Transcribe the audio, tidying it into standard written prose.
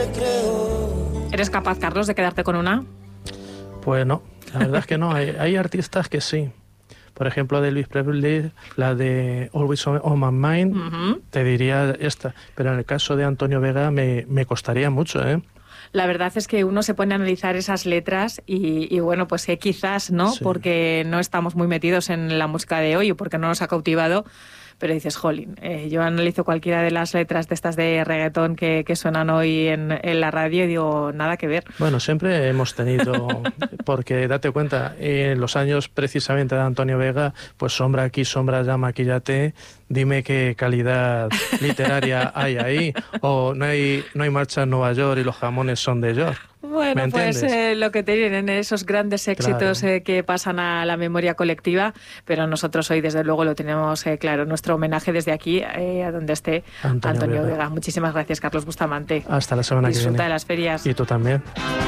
¿Eres capaz, Carlos, de quedarte con una? Pues no, la verdad es que no. Hay artistas que sí. Por ejemplo, de Elvis Presley, la de Always on My Mind, te diría esta. Pero en el caso de Antonio Vega me costaría mucho, ¿eh? La verdad es que uno se pone a analizar esas letras y bueno, pues que quizás, ¿no? Sí. Porque no estamos muy metidos en la música de hoy o porque no nos ha cautivado, pero dices, jolín, yo analizo cualquiera de las letras de estas de reggaetón que suenan hoy en la radio y digo, nada que ver. Bueno, siempre hemos tenido, porque date cuenta, en los años precisamente de Antonio Vega, pues sombra aquí, sombra allá, maquillate, dime qué calidad literaria hay ahí, o no hay marcha en Nueva York y los jamones son de York. Bueno, pues lo que tienen esos grandes éxitos, claro, que pasan a la memoria colectiva, pero nosotros hoy desde luego lo tenemos claro, nuestro homenaje desde aquí, a donde esté Antonio Vega. Muchísimas gracias, Carlos Bustamante. Hasta la semana que viene. Disfruta de las ferias. Y tú también.